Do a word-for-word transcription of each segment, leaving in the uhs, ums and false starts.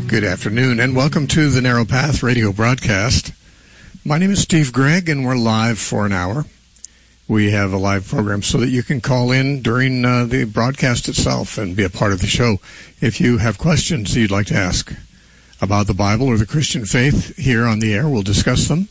Good afternoon, and welcome to the Narrow Path radio broadcast. My name is Steve Gregg, and we're live for an hour. We have a live program so that you can call in during uh, the broadcast itself and be a part of the show. If you have questions you'd like to ask about the Bible or the Christian faith here on the air, we'll discuss them.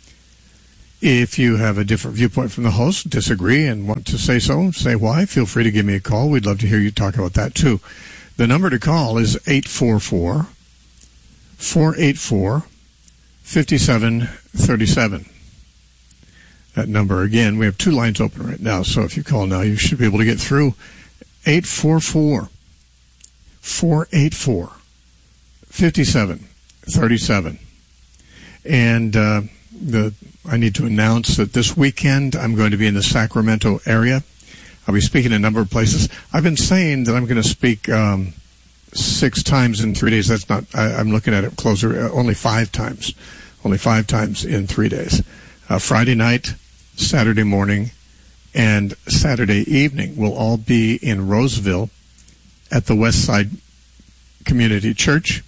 If you have a different viewpoint from the host, disagree, and want to say so, say why, feel free to give me a call. We'd love to hear you talk about that, too. The number to call is eight four four, four eight four, five seven three seven. That number, again, we have two lines open right now, so if you call now, you should be able to get through. eight four four, four eight four, five seven three seven. And uh, the I need to announce that this weekend I'm going to be in the Sacramento area. I'll be speaking in a number of places. I've been saying that I'm going to speak um, six times in three days. That's not, I, I'm looking at it closer, uh, only five times. Only five times in three days. Uh, Friday night, Saturday morning, and Saturday evening will all be in Roseville at the Westside Community Church.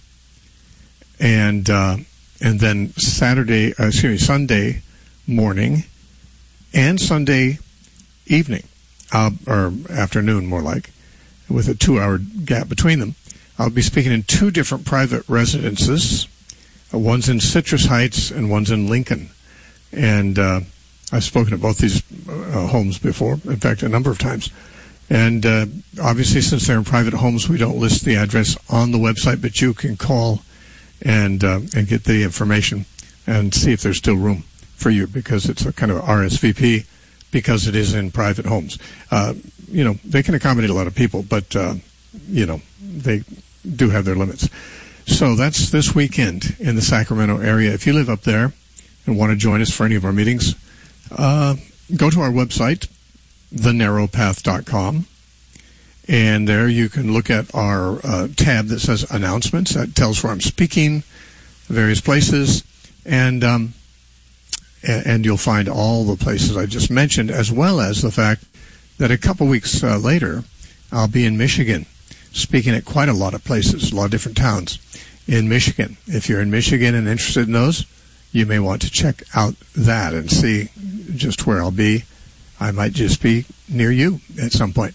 And uh, and then Saturday, uh, excuse me, Sunday morning and Sunday evening, uh, or afternoon more like, with a two-hour gap between them. I'll be speaking in two different private residences. Uh, one's in Citrus Heights and one's in Lincoln. And uh, I've spoken at both these uh, homes before, in fact, a number of times. And uh, obviously, since they're in private homes, we don't list the address on the website, but you can call and uh, and get the information and see if there's still room for you, because it's a kind of R S V P, because it is in private homes. Uh, you know, they can accommodate a lot of people, but, uh, you know, they do have their limits. So that's this weekend in the Sacramento area. If you live up there and want to join us for any of our meetings, uh, go to our website, the narrow path dot com. And there you can look at our uh, tab that says announcements. That tells where I'm speaking, various places, and um, and you'll find all the places I just mentioned, as well as the fact that a couple weeks uh, later, I'll be in Michigan, speaking at quite a lot of places, a lot of different towns in Michigan. If you're in Michigan and interested in those, you may want to check out that and see just where I'll be. I might just be near you at some point.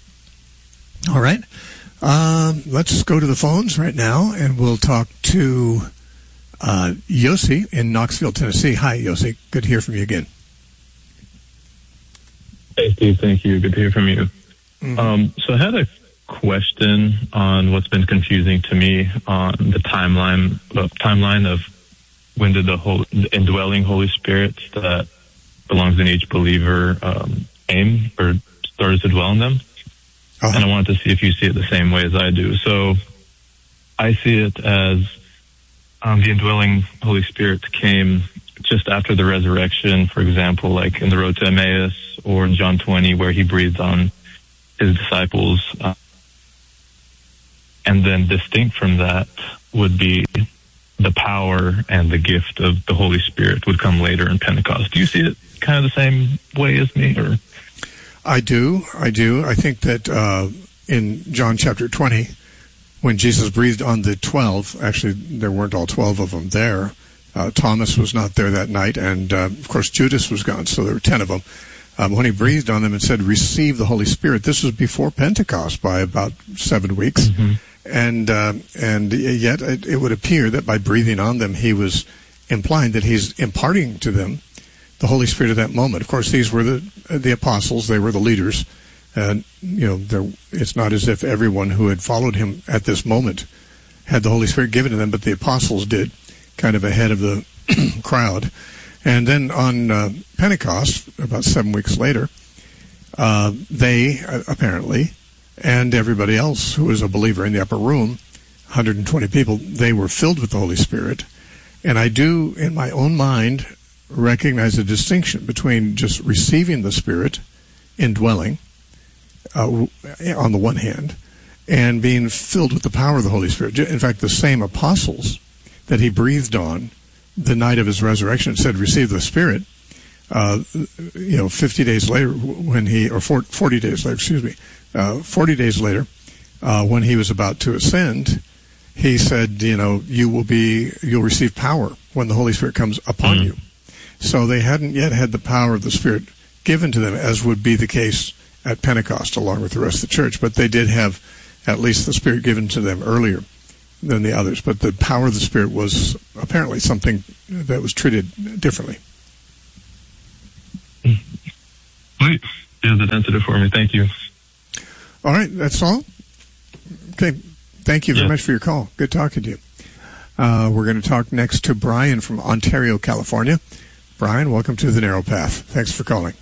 All right. Um, let's go to the phones right now, and we'll talk to uh, Yossi in Knoxville, Tennessee. Hi, Yossi. Good to hear from you again. Hey, Steve. Thank you. Good to hear from you. Mm-hmm. Um, so I had a question on what's been confusing to me on the timeline uh, timeline of when did the whole the indwelling Holy Spirit that belongs in each believer um, aim or started to dwell in them. Uh-huh. And I wanted to see if you see it the same way as I do. So I see it as um, the indwelling Holy Spirit came just after the resurrection, for example, like in the road to Emmaus or in John twenty, where he breathed on his disciples. Uh, and then distinct from that would be the power and the gift of the Holy Spirit would come later in Pentecost. Do you see it kind of the same way as me, or? I do. I do. I think that uh, in John chapter twenty, when Jesus breathed on the twelve, actually there weren't all twelve of them there. Uh, Thomas was not there that night, and uh, of course Judas was gone, so there were ten of them. Um, when he breathed on them and said, receive the Holy Spirit, this was before Pentecost by about seven weeks. Mm-hmm. And uh, and yet it, it would appear that by breathing on them, he was implying that he's imparting to them the Holy Spirit at that moment. Of course, these were the the apostles; they were the leaders, and you know, there, it's not as if everyone who had followed him at this moment had the Holy Spirit given to them, but the apostles did, kind of ahead of the crowd. And then on uh, Pentecost, about seven weeks later, uh, they uh, apparently, and everybody else who was a believer in the upper room, one hundred twenty people, they were filled with the Holy Spirit. And I do, in my own mind, recognize a distinction between just receiving the Spirit, indwelling, uh, on the one hand, and being filled with the power of the Holy Spirit. In fact, the same apostles that he breathed on the night of his resurrection said, receive the Spirit, uh, you know, fifty days later when he, or forty days later, excuse me, uh, forty days later, uh, when he was about to ascend, he said, you know, you will be, you'll receive power when the Holy Spirit comes upon mm. you. So they hadn't yet had the power of the Spirit given to them, as would be the case at Pentecost along with the rest of the church. But they did have at least the Spirit given to them earlier than the others. But the power of the Spirit was apparently something that was treated differently. Wait. Yeah, that answered it for me. Thank you. All right, that's all? Okay, thank you very yeah. much for your call. Good talking to you. Uh, we're going to talk next to Brian from Ontario, California. Brian, welcome to The Narrow Path. Thanks for calling.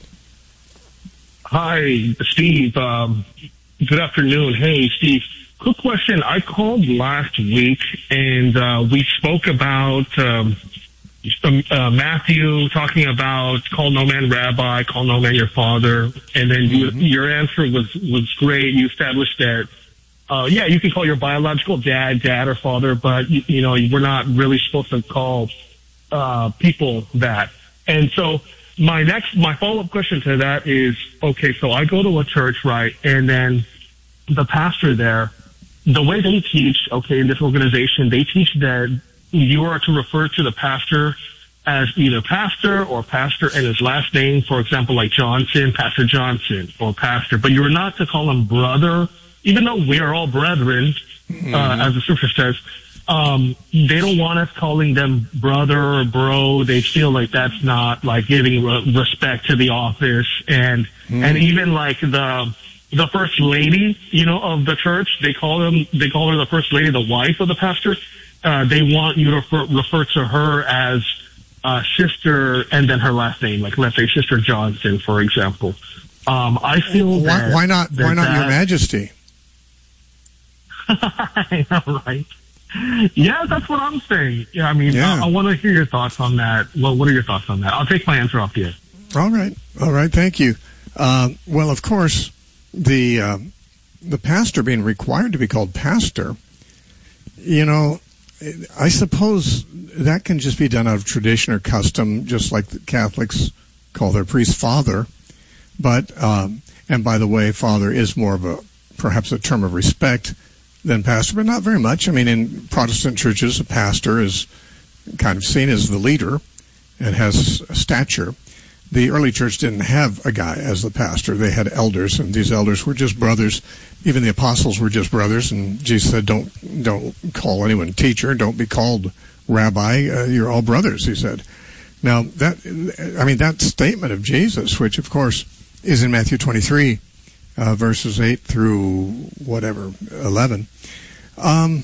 Hi, Steve. Um, good afternoon. Hey, Steve. Quick question. I called last week, and uh, we spoke about um, uh, Matthew talking about call no man rabbi, call no man your father, and then you, mm-hmm. your answer was, was great. You established that, uh, yeah, you can call your biological dad dad or father, but, you, you know, we're not really supposed to call uh, people that. And so my next, my follow-up question to that is, okay, so I go to a church, right, and then the pastor there, the way they teach, okay, in this organization, they teach that you are to refer to the pastor as either pastor or pastor and his last name, for example, like Johnson, Pastor Johnson, or pastor, but you are not to call him brother, even though we are all brethren, mm-hmm. uh, as the scripture says. Um, they don't want us calling them brother or bro. They feel like that's not like giving re- respect to the office, and mm. and even like the the first lady, you know, of the church. They call them. They call her the first lady, the wife of the pastor. Uh, they want you to refer, refer to her as uh, sister, and then her last name, like let's say Sister Johnson, for example. Um, I feel why, that, why not? That why not that, Your Majesty? I know, right? Yeah, that's what I'm saying. Yeah, I mean, yeah. I, I want to hear your thoughts on that. Well, what are your thoughts on that? I'll take my answer off you. All right. All right. Thank you. Uh, well, of course, the uh, the pastor being required to be called pastor, you know, I suppose that can just be done out of tradition or custom, just like the Catholics call their priest father. But, um, and by the way, father is more of a, perhaps a term of respect than pastor, but not very much. I mean, in Protestant churches, a pastor is kind of seen as the leader and has stature. The early church didn't have a guy as the pastor. They had elders, and these elders were just brothers. Even the apostles were just brothers, and Jesus said, don't don't call anyone teacher, don't be called rabbi, uh, you're all brothers, he said. Now, that, I mean, that statement of Jesus, which, of course, is in Matthew twenty-three, Uh, verses eight through whatever, eleven, um,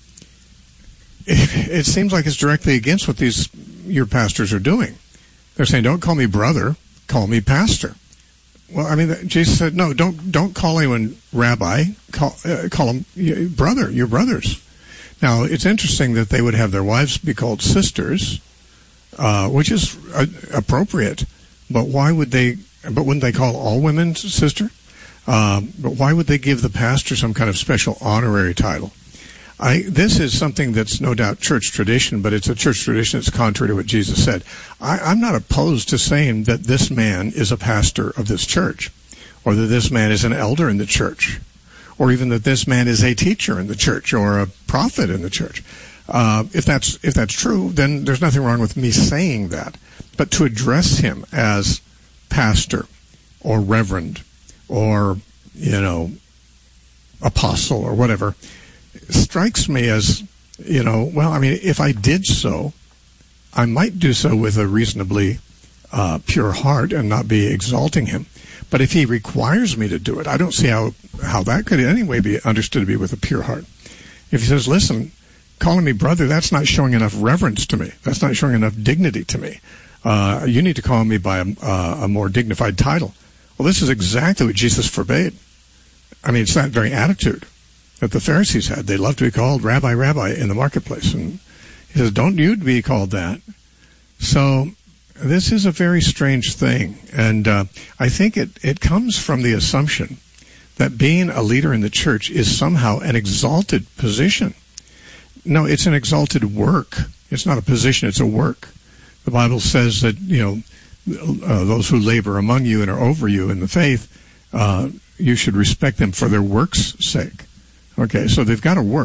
it, it seems like it's directly against what these your pastors are doing. They're saying, don't call me brother, call me pastor. Well, I mean, Jesus said, no, don't don't call anyone rabbi, call, uh, call them brother, your brothers. Now, it's interesting that they would have their wives be called sisters, uh, which is uh, appropriate, but why would they, but wouldn't they call all women sister? Um, but why would they give the pastor some kind of special honorary title? I, this is something that's no doubt church tradition, but it's a church tradition that's contrary to what Jesus said. I, I'm not opposed to saying that this man is a pastor of this church, or that this man is an elder in the church, or even that this man is a teacher in the church, or a prophet in the church. Uh, if that's if that's true, then there's nothing wrong with me saying that. But to address him as pastor or reverend, or, you know, apostle or whatever, strikes me as, you know, well, I mean, if I did so, I might do so with a reasonably uh, pure heart and not be exalting him. But if he requires me to do it, I don't see how, how that could in any way be understood to be with a pure heart. If he says, listen, calling me brother, that's not showing enough reverence to me. That's not showing enough dignity to me. Uh, you need to call me by a, uh, a more dignified title. Well, this is exactly what Jesus forbade. I mean, it's that very attitude that the Pharisees had. They loved to be called rabbi, rabbi in the marketplace. And he says, don't you be called that. So this is a very strange thing. And uh, I think it, it comes from the assumption that being a leader in the church is somehow an exalted position. No, it's an exalted work. It's not a position, it's a work. The Bible says that, you know, Uh, those who labor among you and are over you in the faith, uh, you should respect them for their work's sake. Okay, so they've got to work.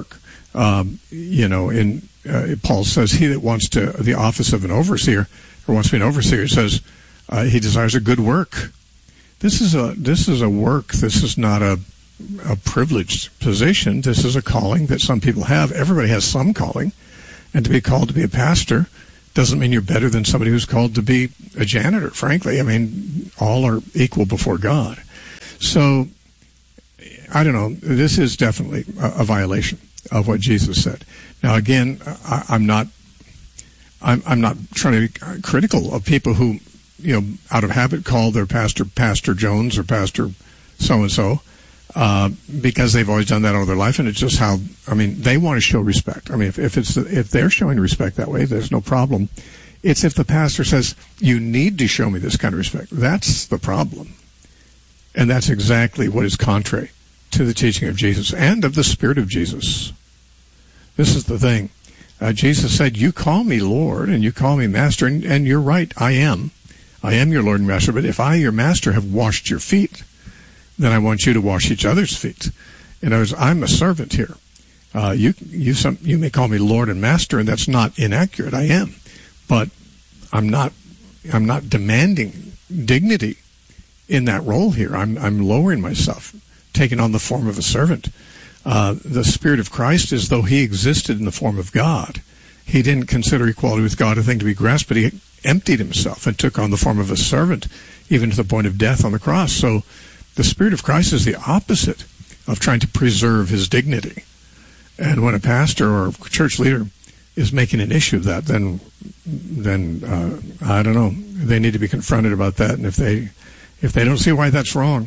Um, you know, in uh, Paul says, he that wants to the office of an overseer or wants to be an overseer says uh, he desires a good work. This is a this is a work. This is not a a privileged position. This is a calling that some people have. Everybody has some calling, and to be called to be a pastor doesn't mean you're better than somebody who's called to be a janitor. Frankly, I mean, all are equal before God. So, I don't know. This is definitely a, a violation of what Jesus said. Now, again, I, I'm not. I'm, I'm not trying to be critical of people who, you know, out of habit call their pastor Pastor Jones or Pastor so and so, because they've always done that all their life, and it's just how. I mean, they want to show respect. I mean, if, if it's if they're showing respect that way, there's no problem. It's if the pastor says you need to show me this kind of respect. That's the problem, and that's exactly what is contrary to the teaching of Jesus and of the Spirit of Jesus. This is the thing. Uh, Jesus said, you call me Lord and you call me Master, and, and you're right, I am. I am your Lord and Master, but if I, your Master, have washed your feet, then I want you to wash each other's feet. In other words, I'm a servant here. Uh, you, you, some, you may call me Lord and Master, and that's not inaccurate. I am. But I'm not, I'm not demanding dignity in that role here. I'm, I'm lowering myself, taking on the form of a servant. Uh, the Spirit of Christ is though he existed in the form of God. He didn't consider equality with God a thing to be grasped, but he emptied himself and took on the form of a servant, even to the point of death on the cross. So the Spirit of Christ is the opposite of trying to preserve his dignity. And when a pastor or church leader is making an issue of that, then, then uh, I don't know, they need to be confronted about that. And if they, if they don't see why that's wrong,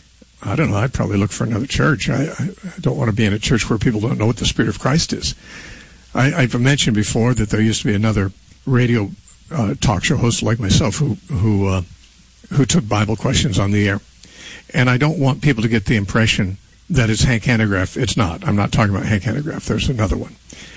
I don't know, I'd probably look for another church. I, I don't want to be in a church where people don't know what the Spirit of Christ is. I, I've mentioned before that there used to be another radio uh, talk show host like myself who who uh, who took Bible questions on the air. And I don't want people to get the impression that it's Hank Hanegraaff. It's not. I'm not talking about Hank Hanegraaff. There's another one.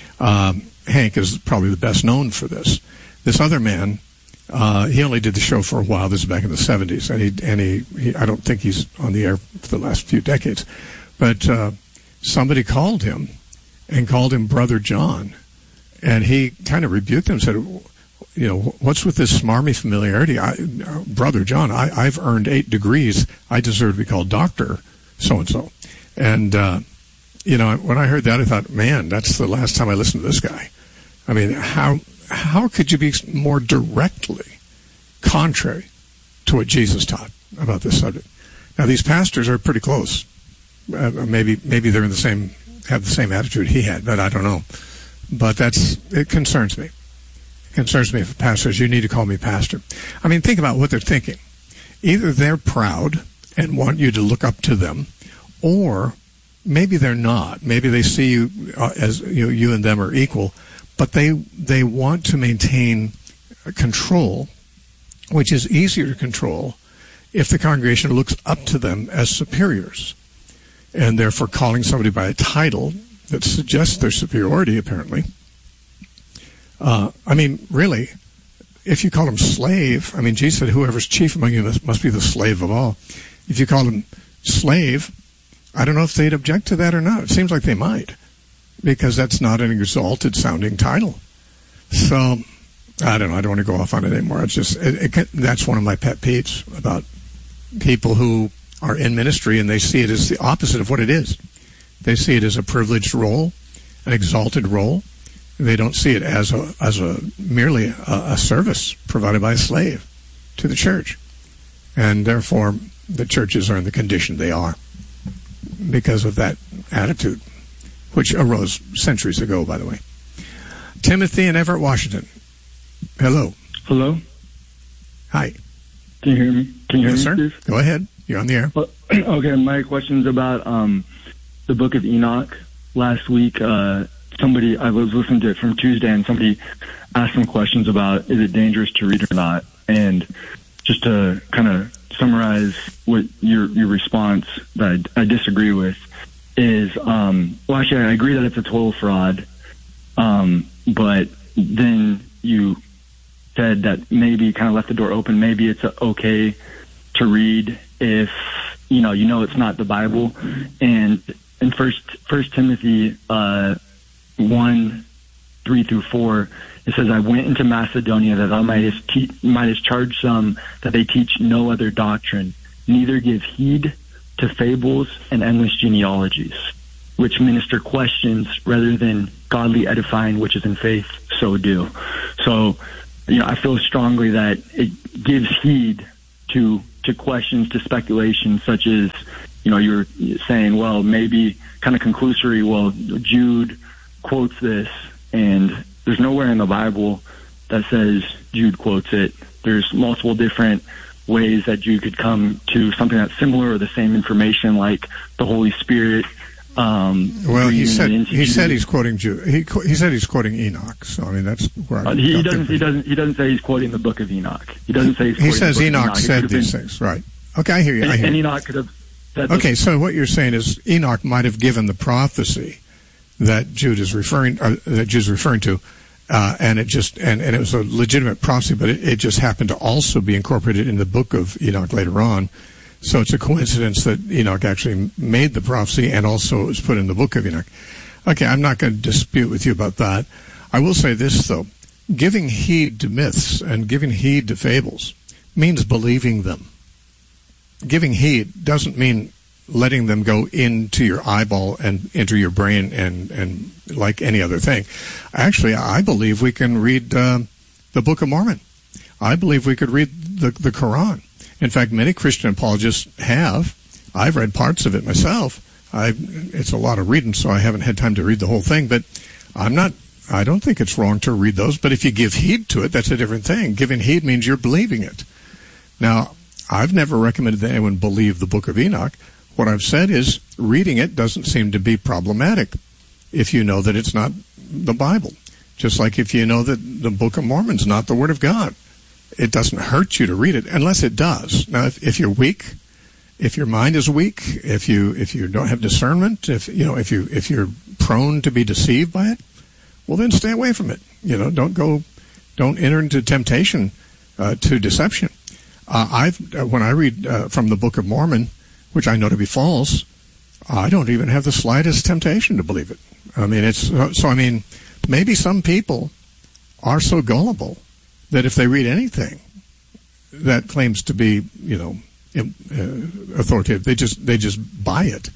Um, Hank is probably the best known for this. This other man, Uh, he only did the show for a while. This is back in the seventies, and he and he, he I don't think he's on the air for the last few decades. But uh, somebody called him and called him Brother John, and he kind of rebuked him and said, "You know, what's with this smarmy familiarity? I, uh, Brother John, I, I've earned eight degrees. I deserve to be called Doctor so and so." And uh, you know, when I heard that, I thought, "Man, that's the last time I listened to this guy." I mean, how? How could you be more directly contrary to what Jesus taught about this subject? Now, these pastors are pretty close. Uh, maybe maybe they're in the same, have the same attitude he had, but I don't know. But that's, it concerns me. It concerns me if a pastor says, you need to call me pastor. I mean, think about what they're thinking. Either they're proud and want you to look up to them, or maybe they're not. Maybe they see you uh, as you know, you and them are equal, but they they want to maintain control, which is easier to control if the congregation looks up to them as superiors, and therefore calling somebody by a title that suggests their superiority, apparently. Uh, I mean, really, if you call them slave, I mean, Jesus said, whoever's chief among you must, must be the slave of all. If you call them slave, I don't know if they'd object to that or not. It seems like they might, because that's not an exalted sounding title. So I don't know. I don't want to go off on it anymore. It's just it, it, that's one of my pet peeves about people who are in ministry, and they see it as the opposite of what it is. They see it as a privileged role, an exalted role. They don't see it as a as a merely a, a service provided by a slave to the church, and therefore the churches are in the condition they are because of that attitude, which arose centuries ago, by the way. Timothy in Everett, Washington. Hello. Hello. Hi. Can you hear me? Can you yes, hear me, sir. Steve? Go ahead. You're on the air. Well, okay, my question's about um, the book of Enoch. Last week, uh, somebody, I was listening to it from Tuesday, and somebody asked some questions about, is it dangerous to read or not? And just to kind of summarize what your your response that I, I disagree with is, um, well, actually, I agree that it's a total fraud, um, but then you said that maybe kind of left the door open. Maybe it's okay to read if, you know, you know it's not the Bible. And in First First Timothy uh, one, three through four, it says, I went into Macedonia that I might te- might charge some that they teach no other doctrine, neither give heed to fables and endless genealogies, which minister questions rather than godly edifying, which is in faith, so do. So, you know, I feel strongly that it gives heed to to questions, to speculation, such as, you know, you're saying, well, maybe kind of conclusory, well, Jude quotes this, and there's nowhere in the Bible that says Jude quotes it. There's multiple different ways that Jude could come to something that's similar or the same information, like the Holy Spirit. Um, well, he said he said he's quoting Jude. He he said he's quoting Enoch. So I mean, that's where I uh, he doesn't. He doesn't. He doesn't say he's quoting the Book of Enoch. He doesn't say he's quoting he says the book Enoch, of Enoch said these been, things, right? Okay, I hear you. And, I hear and you. Enoch could have. Said okay, this. So what you're saying is Enoch might have given the prophecy that Jude is referring uh, that Jude's referring to. Uh, and it just and, and it was a legitimate prophecy, but it, it just happened to also be incorporated in the book of Enoch later on. So it's a coincidence that Enoch actually made the prophecy and also it was put in the book of Enoch. Okay, I'm not going to dispute with you about that. I will say this, though. Giving heed to myths and giving heed to fables means believing them. Giving heed doesn't mean letting them go into your eyeball and into your brain and, and like any other thing. Actually, I believe we can read uh, the Book of Mormon. I believe we could read the, the Quran. In fact, many Christian apologists have. I've read parts of it myself. I, it's a lot of reading, so I haven't had time to read the whole thing, but I'm not, I don't think it's wrong to read those, but if you give heed to it, that's a different thing. Giving heed means you're believing it. Now, I've never recommended that anyone believe the Book of Enoch. What I've said is reading it doesn't seem to be problematic if you know that it's not the Bible. Just like if you know that the Book of Mormon's not the Word of God. It doesn't hurt you to read it unless it does. Now, if, if you're weak, if your mind is weak, if you if you don't have discernment, if you know if you if you're prone to be deceived by it, well then stay away from it. You know, don't go, don't enter into temptation uh, to deception. Uh, I've uh, when I read uh, from the Book of Mormon, which I know to be false, I don't even have the slightest temptation to believe it. I mean, it's so. I mean, maybe some people are so gullible that if they read anything that claims to be, you know, uh, authoritative, they just they just buy it.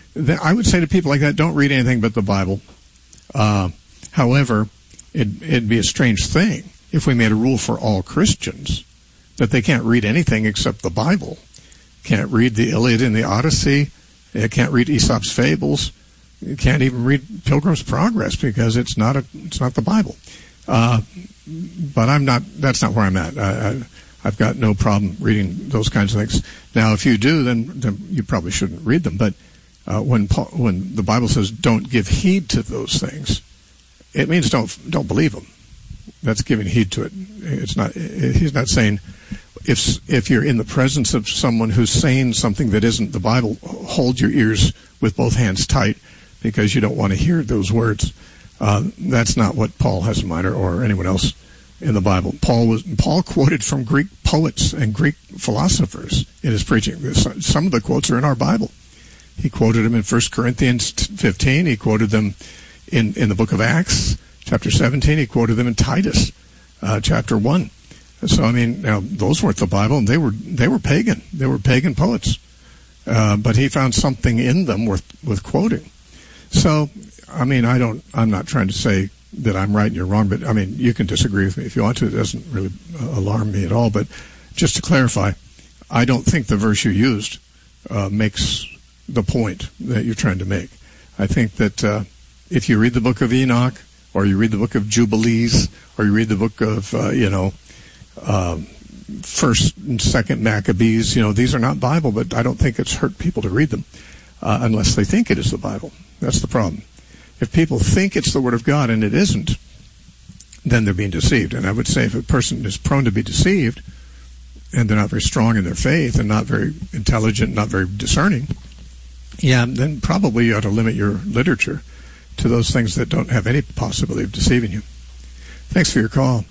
I would say to people like that, don't read anything but the Bible. Uh, however, it, it'd be a strange thing if we made a rule for all Christians that they can't read anything except the Bible. Can't read the Iliad and the Odyssey. You can't read Aesop's Fables. You can't even read Pilgrim's Progress because it's not a it's not the Bible. Uh, but I'm not. That's not where I'm at. I, I, I've got no problem reading those kinds of things. Now, if you do, then, then you probably shouldn't read them. But uh, when Paul, when the Bible says don't give heed to those things, it means don't don't believe them. That's giving heed to it. It's not. He's not saying if if you're in the presence of someone who's saying something that isn't the Bible, hold your ears with both hands tight because you don't want to hear those words. Uh, that's not what Paul has in mind, or, or anyone else in the Bible. Paul was Paul quoted from Greek poets and Greek philosophers in his preaching. Some of the quotes are in our Bible. He quoted them in First Corinthians fifteen. He quoted them in, in the book of Acts, chapter seventeen. He quoted them in Titus, uh, chapter one. So, I mean, now, those weren't the Bible, and they were they were pagan. They were pagan poets. Uh, but he found something in them worth with quoting. So, I mean, I don't, I'm not trying to say that I'm right and you're wrong, but, I mean, you can disagree with me if you want to. It doesn't really alarm me at all. But just to clarify, I don't think the verse you used uh, makes the point that you're trying to make. I think that uh, if you read the book of Enoch, or you read the book of Jubilees, or you read the book of, uh, you know, um, First and Second Maccabees, you know, these are not Bible, but I don't think it's hurt people to read them uh, unless they think it is the Bible. That's the problem. If people think it's the Word of God and it isn't, then they're being deceived. And I would say if a person is prone to be deceived and they're not very strong in their faith and not very intelligent, not very discerning, yeah, then probably you ought to limit your literature to those things that don't have any possibility of deceiving you. Thanks for your call.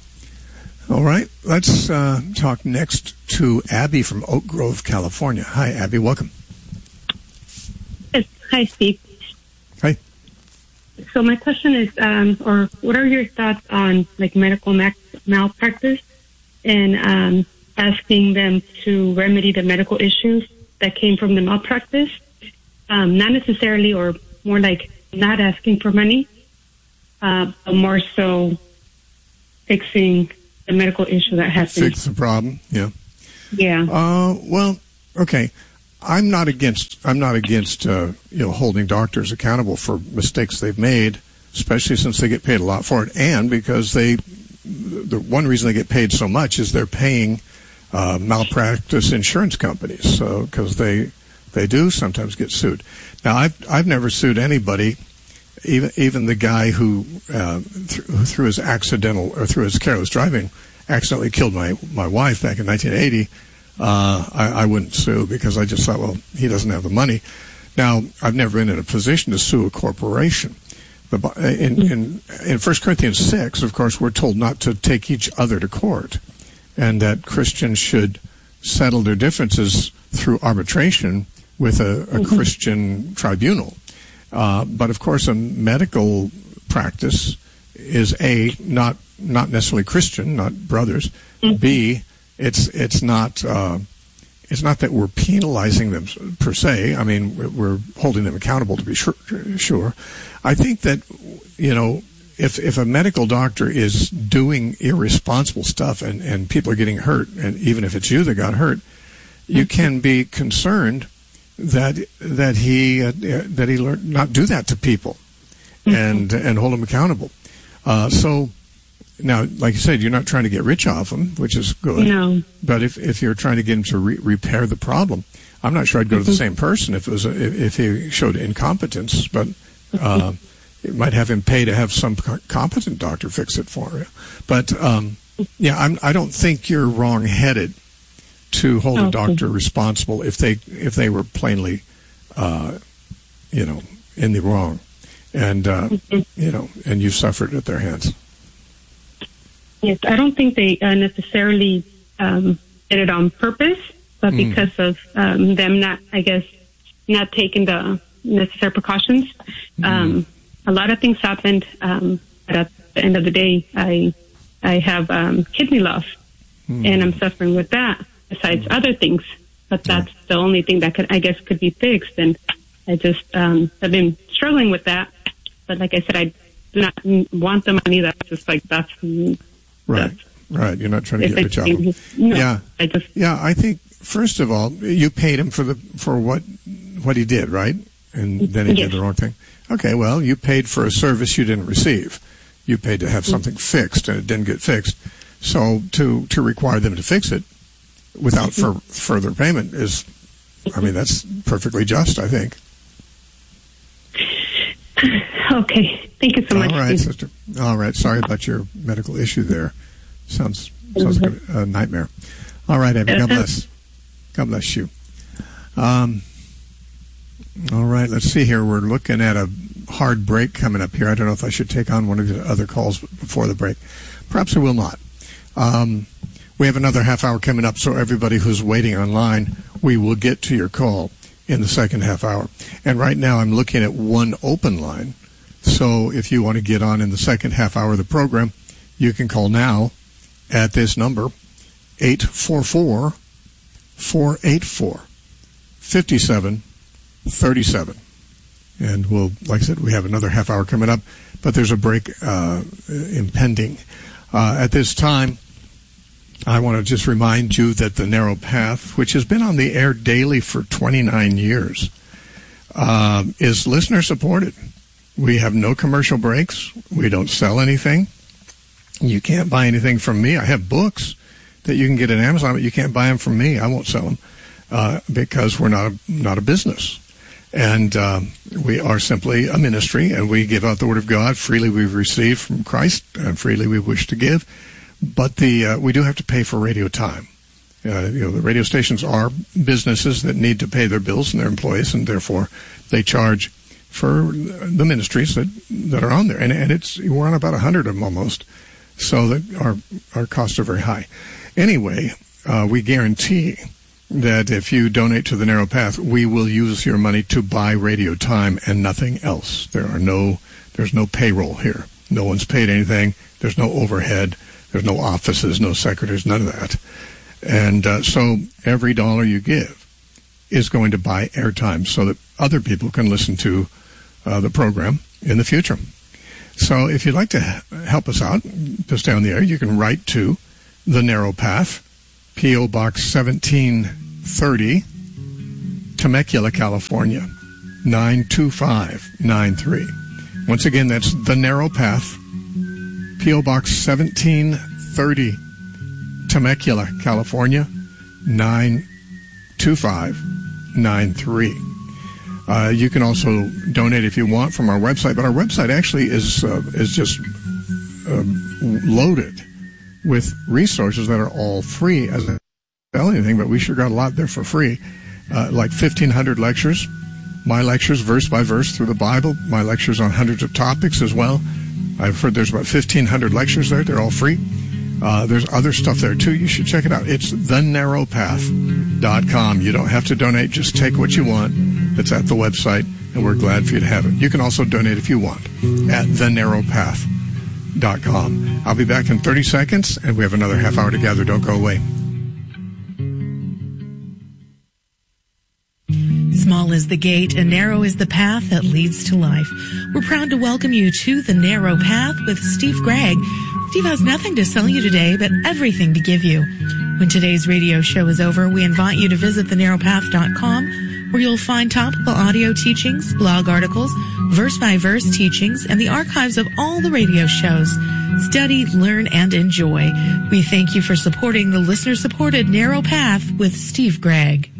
All right, let's uh, talk next to Abby from Oak Grove, California. Hi, Abby. Welcome. Yes. Hi, Steve. Hi. so my question is, um, or what are your thoughts on like medical ma- malpractice and um, asking them to remedy the medical issues that came from the malpractice? Um, not necessarily, or more like not asking for money, uh, but more so fixing the medical issue that happened. Fix the problem, yeah. Yeah. Uh, well, okay. I'm not against. I'm not against uh, you know holding doctors accountable for mistakes they've made, especially since they get paid a lot for it, and because they, the one reason they get paid so much is they're paying uh, malpractice insurance companies, so because they they do sometimes get sued. Now, I've I've never sued anybody, even even the guy who uh, th- through his accidental or through his careless driving accidentally killed my my wife back in nineteen eighty. Uh, I, I wouldn't sue because I just thought, well, he doesn't have the money. Now, I've never been in a position to sue a corporation. The, in, in, in First Corinthians six, of course, we're told not to take each other to court, and that Christians should settle their differences through arbitration with a, a mm-hmm. Christian tribunal. Uh, but, of course, a medical practice is, A, not not necessarily Christian, not brothers, mm-hmm. B, It's it's not uh, it's not that we're penalizing them per se. I mean, we're holding them accountable to be sure. sure. I think that, you know, if if a medical doctor is doing irresponsible stuff and, and people are getting hurt, and even if it's you that got hurt, you can be concerned that that he uh, that he learned not do that to people, and and hold them accountable. Uh, so. Now, like you said, you're not trying to get rich off them, which is good. No. But if if you're trying to get him to re- repair the problem, I'm not sure I'd go mm-hmm. to the same person if it was a, if he showed incompetence. But uh, it might have him pay to have some competent doctor fix it for you. But um, yeah, I'm, I don't think you're wrong-headed to hold okay. a doctor responsible if they if they were plainly, uh, you know, in the wrong, and uh, mm-hmm. you know, and you suffered at their hands. Yes, I don't think they uh, necessarily um, did it on purpose, but mm. because of um, them not, I guess, not taking the necessary precautions. Mm. Um, a lot of things happened, um, but at the end of the day, I I have um, kidney loss, mm. and I'm suffering with that, besides mm. other things. But that's yeah. the only thing that could, I guess, could be fixed, and I just um, have been struggling with that. But like I said, I do not want the money. That's just like, that's... Right, right. You're not trying to get rich off him. No, yeah, I just, yeah. I think first of all, you paid him for the for what what he did, right? And then he yes. did the wrong thing. Okay, well, you paid for a service you didn't receive. You paid to have something mm-hmm. fixed, and it didn't get fixed. So to to require them to fix it without mm-hmm. for, further payment is, I mean, that's perfectly just, I think. Okay. Thank you so much. All right, sister. All right. Sorry about your medical issue there. Sounds sounds like a, a nightmare. All right, Abby. God bless. God bless you. Um, all right. Let's see here. We're looking at a hard break coming up here. I don't know if I should take on one of the other calls before the break. Perhaps I will not. Um, we have another half hour coming up, so everybody who's waiting online, we will get to your call in the second half hour. And right now I'm looking at one open line. So if you want to get on in the second half hour of the program, you can call now at this number, eight four four, four eight four, five seven three seven. And we'll, like I said, we have another half hour coming up, but there's a break uh, impending. Uh, at this time, I want to just remind you that the Narrow Path, which has been on the air daily for twenty-nine years, uh, is listener supported. We have no commercial breaks. We don't sell anything. You can't buy anything from me. I have books that you can get at Amazon, but you can't buy them from me. I won't sell them uh, because we're not a, not a business. And uh, we are simply a ministry, and we give out the Word of God. Freely we've received from Christ, and freely we wish to give. But the uh, we do have to pay for radio time. Uh, you know, the radio stations are businesses that need to pay their bills and their employees, and therefore they charge for the ministries that, that are on there. And, and it's we're on about a hundred of them almost, so that our our costs are very high. Anyway, uh, we guarantee that if you donate to the Narrow Path, we will use your money to buy radio time and nothing else. There are no There's no payroll here. No one's paid anything. There's no overhead. There's no offices, no secretaries, none of that. And uh, so every dollar you give is going to buy airtime so that other people can listen to uh, the program in the future. So if you'd like to help us out to stay on the air, you can write to The Narrow Path, P O. Box seventeen thirty, Temecula, California, nine two five nine three. Once again, that's The Narrow Path, P O. Box seventeen thirty, Temecula, California, nine two five nine three. Uh, you can also donate if you want from our website, but our website actually is uh, is just uh, loaded with resources that are all free. As I tell anything, but we sure got a lot there for free, uh, like fifteen hundred lectures, my lectures verse by verse through the Bible, my lectures on hundreds of topics as well. I've heard there's about fifteen hundred lectures there. They're all free. Uh, there's other stuff there, too. You should check it out. It's the narrow path dot com. You don't have to donate. Just take what you want. It's at the website, and we're glad for you to have it. You can also donate if you want at the narrow path dot com. I'll be back in thirty seconds, and we have another half hour together. Don't go away. Small is the gate and narrow is the path that leads to life. We're proud to welcome you to The Narrow Path with Steve Gregg. Steve has nothing to sell you today, but everything to give you. When today's radio show is over, we invite you to visit the narrow path dot com, where you'll find topical audio teachings, blog articles, verse-by-verse teachings, and the archives of all the radio shows. Study, learn, and enjoy. We thank you for supporting the listener-supported Narrow Path with Steve Gregg.